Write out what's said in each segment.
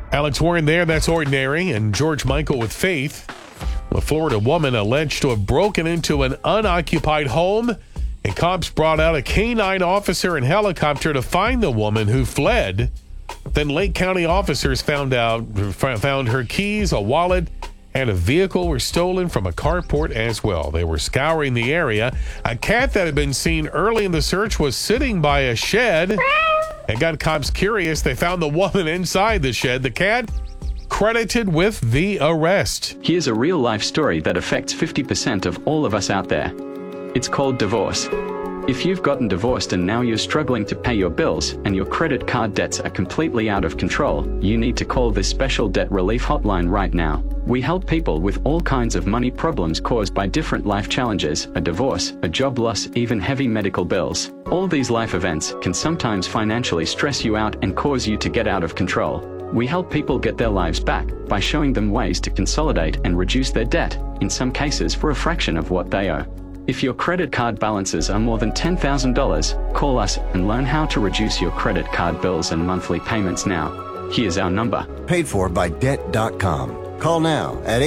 Alex Warren there, that's Ordinary, and George Michael with Faith. A Florida woman alleged to have broken into an unoccupied home, and cops brought out a canine officer and helicopter to find the woman who fled. Then Lake County officers found her keys, a wallet, and a vehicle were stolen from a carport as well. They were scouring the area. A cat that had been seen early in the search was sitting by a shed. It got cops curious. They found the woman inside the shed. The cat credited with the arrest. Here's a real-life story that affects 50% of all of us out there. It's called divorce. If you've gotten divorced and now you're struggling to pay your bills and your credit card debts are completely out of control, you need to call this special debt relief hotline right now. We help people with all kinds of money problems caused by different life challenges, a divorce, a job loss, even heavy medical bills. All these life events can sometimes financially stress you out and cause you to get out of control. We help people get their lives back by showing them ways to consolidate and reduce their debt, in some cases for a fraction of what they owe. If your credit card balances are more than $10,000, call us and learn how to reduce your credit card bills and monthly payments now. Here's our number. Paid for by Debt.com. Call now at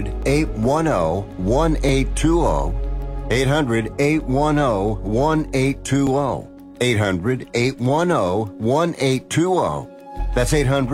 800-810-1820. 800-810-1820. 800-810-1820. That's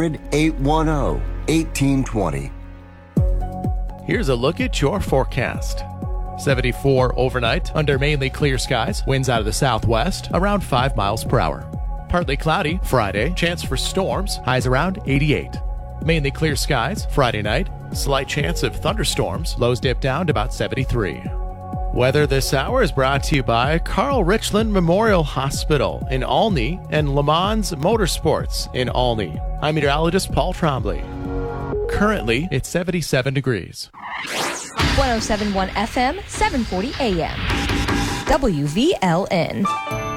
800-810-1820. Here's a look at your forecast. 74 overnight under mainly clear skies. Winds out of the southwest around 5 miles per hour. Partly cloudy Friday. Chance for storms. Highs around 88. Mainly clear skies Friday night. Slight chance of thunderstorms. Lows dip down to about 73. Weather this hour is brought to you by Carl Richland Memorial Hospital in Olney and Le Mans Motorsports in Olney. I'm meteorologist Paul Trombley. Currently, it's 77 degrees. 107.1 FM, 740 AM. WVLN.